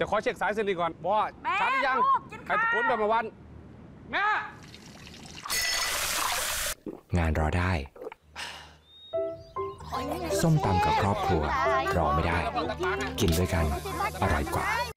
ดี๋ยวขอเช็คสายสิริก่อนว่าชัดหรือยังใครตะโกนแบบเมื่อวานแม่งานรอได้ส้มตำกับครอบครัวรอไม่ได้กินด้วยกันอร่อยกว่า